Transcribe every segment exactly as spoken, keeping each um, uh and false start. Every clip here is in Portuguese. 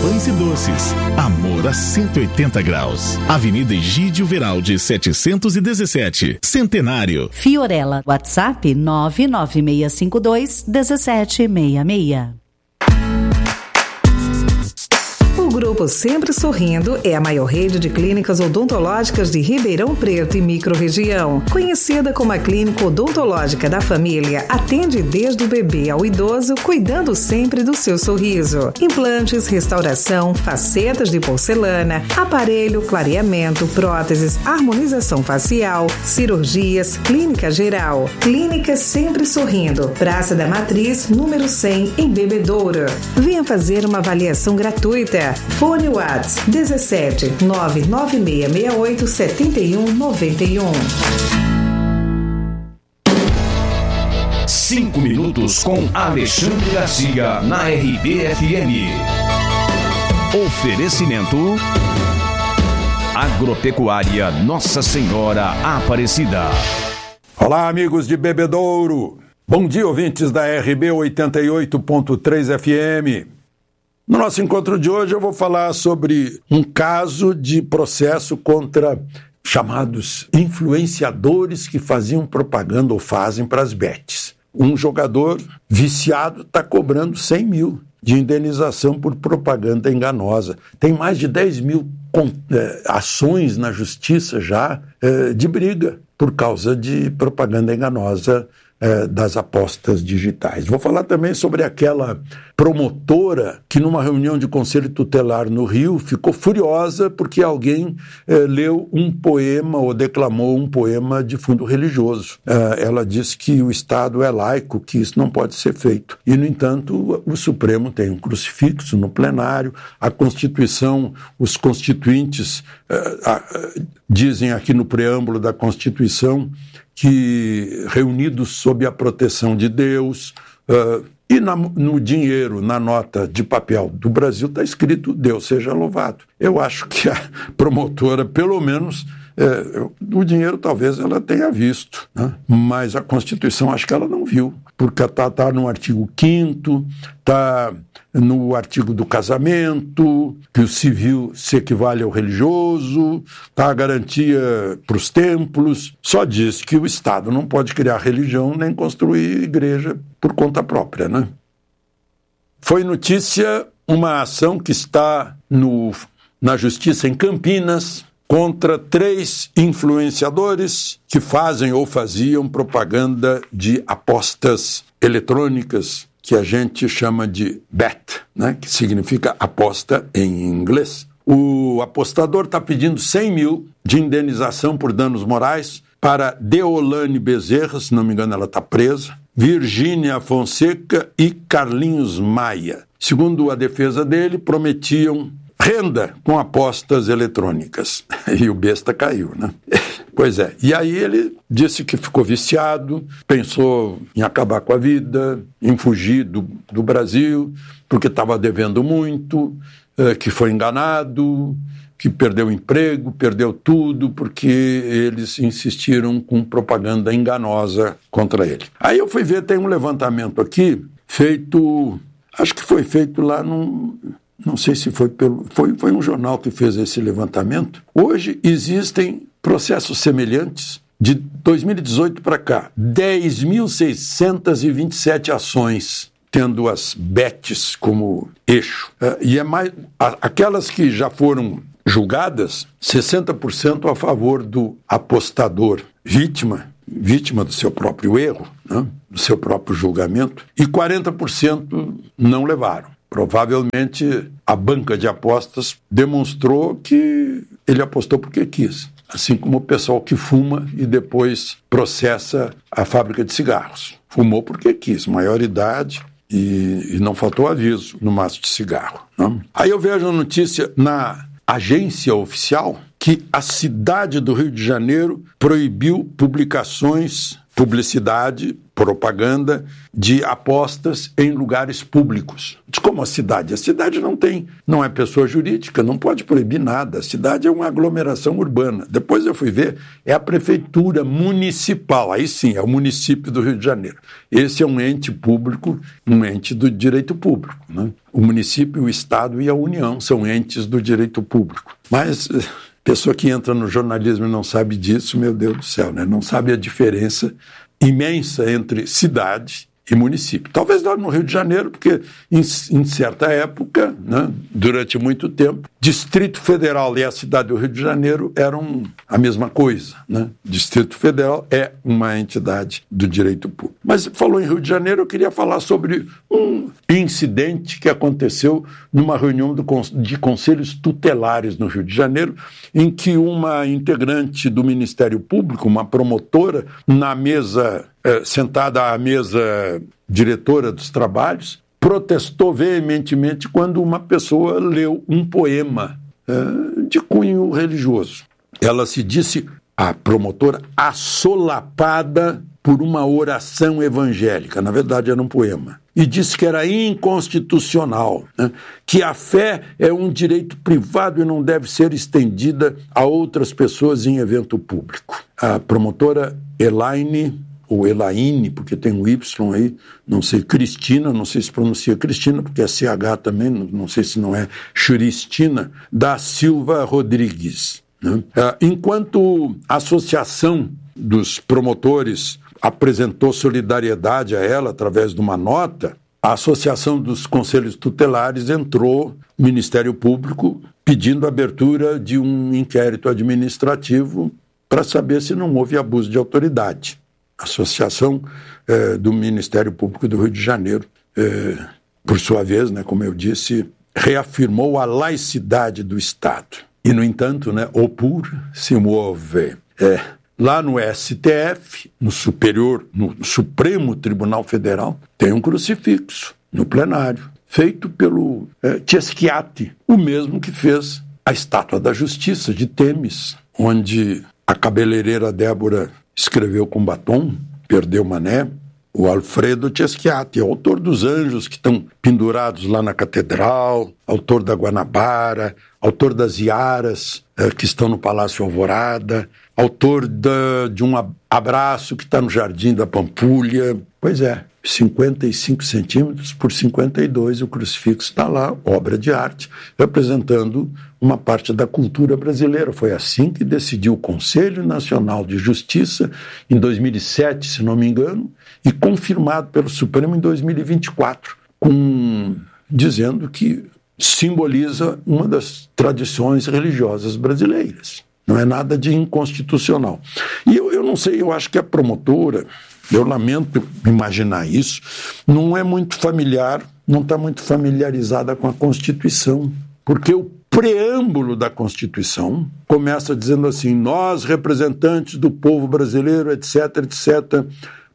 pães e doces. Amor a cento e oitenta graus. Avenida Egídio Veraldi, setecentos e dezessete. Centenário. Fiorella. WhatsApp nove nove seis cinco dois um sete seis seis. O Grupo Sempre Sorrindo é a maior rede de clínicas odontológicas de Ribeirão Preto e microrregião. Conhecida como a Clínica Odontológica da Família, atende desde o bebê ao idoso, cuidando sempre do seu sorriso. Implantes, restauração, facetas de porcelana, aparelho, clareamento, próteses, harmonização facial, cirurgias, clínica geral. Clínica Sempre Sorrindo, Praça da Matriz, número cem, em Bebedouro. Venha fazer uma avaliação gratuita. Fone WhatsApp dezessete nove nove seis seis oito sete um nove um. Cinco minutos com Alexandre Garcia na R B F M. Oferecimento Agropecuária Nossa Senhora Aparecida. Olá, amigos de Bebedouro. Bom dia, ouvintes da R B oitenta e oito ponto três F M. No nosso encontro de hoje eu vou falar sobre um caso de processo contra chamados influenciadores que faziam propaganda ou fazem para as bets. Um jogador viciado está cobrando cem mil de indenização por propaganda enganosa. Tem mais de dez mil eh, ações na justiça já eh, de briga por causa de propaganda enganosa É, das apostas digitais. Vou falar também sobre aquela promotora que numa reunião de conselho tutelar no Rio ficou furiosa porque alguém é, leu um poema ou declamou um poema de fundo religioso. É, ela disse que o Estado é laico, que isso não pode ser feito. E, no entanto, o Supremo tem um crucifixo no plenário, a Constituição, os constituintes é, a, dizem aqui no preâmbulo da Constituição que reunidos sob a proteção de Deus, uh, e na, no dinheiro, na nota de papel do Brasil, está escrito Deus seja louvado. Eu acho que a promotora, pelo menos, é, o dinheiro talvez ela tenha visto, né? Mas a Constituição acho que ela não viu, porque está tá no artigo quinto, está no artigo do casamento, que o civil se equivale ao religioso, está a garantia para os templos, só diz que o Estado não pode criar religião nem construir igreja por conta própria, né? Foi notícia uma ação que está no, na Justiça em Campinas contra três influenciadores que fazem ou faziam propaganda de apostas eletrônicas, que a gente chama de bet, né? Que significa aposta em inglês. O apostador está pedindo cem mil de indenização por danos morais para Deolane Bezerra, se não me engano ela está presa, Virgínia Fonseca e Carlinhos Maia. Segundo a defesa dele, prometiam renda com apostas eletrônicas. E o besta caiu, né? Pois é. E aí ele disse que ficou viciado, pensou em acabar com a vida, em fugir do, do Brasil, porque estava devendo muito, eh, que foi enganado, que perdeu o emprego, perdeu tudo, porque eles insistiram com propaganda enganosa contra ele. Aí eu fui ver, tem um levantamento aqui, feito, acho que foi feito lá num... Não sei se foi pelo... Foi, foi um jornal que fez esse levantamento. Hoje existem processos semelhantes de dois mil e dezoito para cá. dez mil seiscentos e vinte e sete ações, tendo as bets como eixo. Uh, e é mais... A, aquelas que já foram julgadas, sessenta por cento a favor do apostador vítima, vítima do seu próprio erro, né? Do seu próprio julgamento, e quarenta por cento não levaram. Provavelmente a banca de apostas demonstrou que ele apostou porque quis, assim como o pessoal que fuma e depois processa a fábrica de cigarros. Fumou porque quis, maioridade, e, e não faltou aviso no maço de cigarro, né? Aí eu vejo a notícia na agência oficial que a cidade do Rio de Janeiro proibiu publicações publicidade, propaganda de apostas em lugares públicos. Como a cidade? A cidade não tem, não é pessoa jurídica, não pode proibir nada. A cidade é uma aglomeração urbana. Depois eu fui ver, é a prefeitura municipal, aí sim, é o município do Rio de Janeiro. Esse é um ente público, um ente do direito público, né? O município, o Estado e a União são entes do direito público. Mas pessoa que entra no jornalismo e não sabe disso, meu Deus do céu, né? Não sabe a diferença imensa entre cidade e município. Talvez lá no Rio de Janeiro, porque em, em certa época, né, durante muito tempo, Distrito Federal e a cidade do Rio de Janeiro eram a mesma coisa, né? Distrito Federal é uma entidade do direito público. Mas falou em Rio de Janeiro, eu queria falar sobre um incidente que aconteceu numa reunião do, de conselhos tutelares no Rio de Janeiro, em que uma integrante do Ministério Público, uma promotora, na mesa, eh, sentada à mesa diretora dos trabalhos, protestou veementemente quando uma pessoa leu um poema eh, de cunho religioso. Ela se disse, a promotora, assolapada por uma oração evangélica. Na verdade, era um poema. E disse que era inconstitucional, né? Que a fé é um direito privado e não deve ser estendida a outras pessoas em evento público. A promotora Elaine, ou Elaine, porque tem um Y aí, não sei, Cristina, não sei se pronuncia Cristina, porque é C H também, não sei se não é Churistina, da Silva Rodrigues, né? Enquanto a Associação dos Promotores apresentou solidariedade a ela através de uma nota, a Associação dos Conselhos Tutelares entrou no Ministério Público pedindo a abertura de um inquérito administrativo para saber se não houve abuso de autoridade. A Associação eh, do Ministério Público do Rio de Janeiro, eh, por sua vez, né, como eu disse, reafirmou a laicidade do Estado. E, no entanto, né, opur se move. É, lá no S T F, no Superior, no Supremo Tribunal Federal, tem um crucifixo no plenário, feito pelo é, Cheschiati, o mesmo que fez a Estátua da Justiça de Temis, onde a cabeleireira Débora escreveu com batom, perdeu mané. O Alfredo Cheschiati, autor dos anjos que estão pendurados lá na catedral, autor da Guanabara, autor das Iaras eh, que estão no Palácio Alvorada, autor da, de um abraço que está no Jardim da Pampulha. Pois é, cinquenta e cinco centímetros por cinquenta e dois, o crucifixo está lá, obra de arte, representando uma parte da cultura brasileira. Foi assim que decidiu o Conselho Nacional de Justiça, em dois mil e sete, se não me engano, e confirmado pelo Supremo em dois mil e vinte e quatro, com, dizendo que simboliza uma das tradições religiosas brasileiras. Não é nada de inconstitucional. E eu, eu não sei, eu acho que a promotora, eu lamento imaginar isso, não é muito familiar, não está muito familiarizada com a Constituição, porque o preâmbulo da Constituição começa dizendo assim: nós, representantes do povo brasileiro, etc, etc,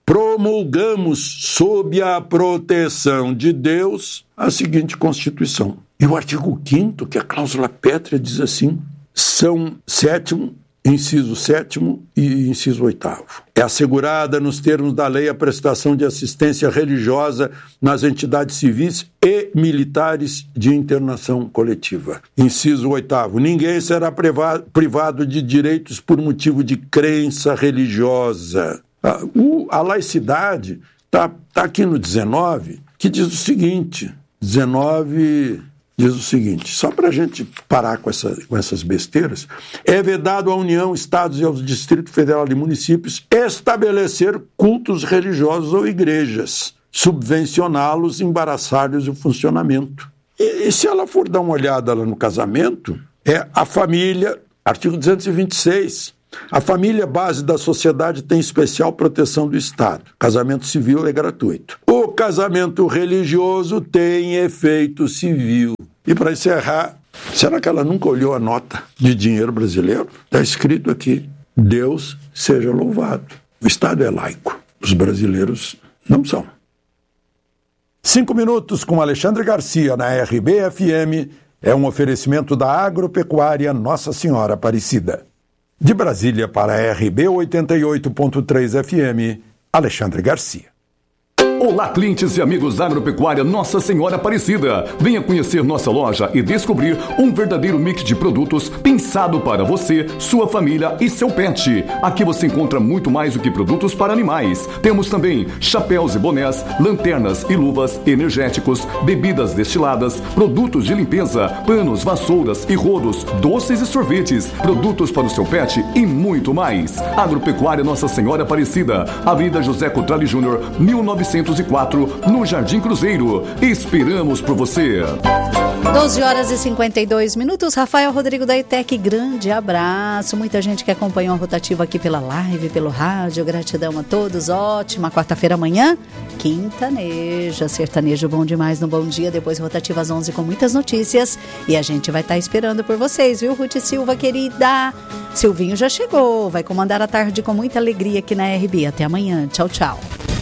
promulgamos sob a proteção de Deus a seguinte Constituição. E o artigo quinto, que é a cláusula pétrea, diz assim: são sétimo, inciso sétimo e inciso oitavo. É assegurada nos termos da lei a prestação de assistência religiosa nas entidades civis e militares de internação coletiva. Inciso oitavo. Ninguém será privado de direitos por motivo de crença religiosa. A, o, a laicidade está tá aqui no dezenove, que diz o seguinte, dezenove... diz o seguinte, só para a gente parar com, essa, com essas besteiras: é vedado à União, Estados e aos Distritos Federal e municípios estabelecer cultos religiosos ou igrejas, subvencioná-los, embaraçar-lhes o funcionamento. E, e se ela for dar uma olhada lá no casamento, é a família, artigo duzentos e vinte e seis, a família base da sociedade tem especial proteção do Estado. Casamento civil é gratuito. O casamento religioso tem efeito civil. E para encerrar, será que ela nunca olhou a nota de dinheiro brasileiro? Está escrito aqui: Deus seja louvado. O Estado é laico, os brasileiros não são. Cinco minutos com Alexandre Garcia na R B F M é um oferecimento da Agropecuária Nossa Senhora Aparecida. De Brasília para a R B oitenta e oito ponto três F M, Alexandre Garcia. Olá, clientes e amigos da Agropecuária Nossa Senhora Aparecida. Venha conhecer nossa loja e descobrir um verdadeiro mix de produtos pensado para você, sua família e seu pet. Aqui você encontra muito mais do que produtos para animais. Temos também chapéus e bonés, lanternas e luvas, energéticos, bebidas destiladas, produtos de limpeza, panos, vassouras e rodos, doces e sorvetes, produtos para o seu pet e muito mais. Agropecuária Nossa Senhora Aparecida, Avenida José Cotrali Júnior, mil novecentos e quatro, no Jardim Cruzeiro. Esperamos por você. doze horas e cinquenta e dois minutos. Rafael Rodrigo da ETEC, grande abraço. Muita gente que acompanhou a rotativa aqui pela live, pelo rádio. Gratidão a todos. Ótima quarta-feira amanhã. Quintaneja, sertanejo bom demais no Bom Dia. Depois rotativa às onze com muitas notícias. E a gente vai estar esperando por vocês, viu, Ruth Silva, querida? Silvinho já chegou. Vai comandar a tarde com muita alegria aqui na R B. Até amanhã. Tchau, tchau.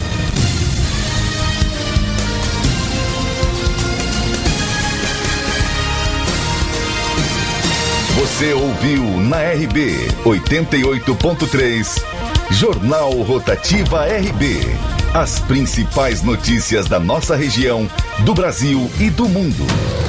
Você ouviu na R B oitenta e oito ponto três, Jornal Rotativa R B. As principais notícias da nossa região, do Brasil e do mundo.